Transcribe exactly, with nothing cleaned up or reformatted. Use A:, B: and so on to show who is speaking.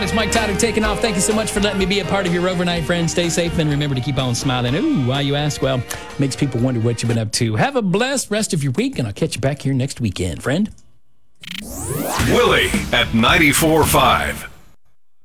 A: It's Mike Tyler taking off. Thank you so much for letting me be a part of your overnight, friends. Stay safe and remember to keep on smiling. Ooh, why you ask? Well, makes people wonder what you've been up to. Have a blessed rest of your week, and I'll catch you back here next weekend, friend.
B: Willie at ninety-four point five.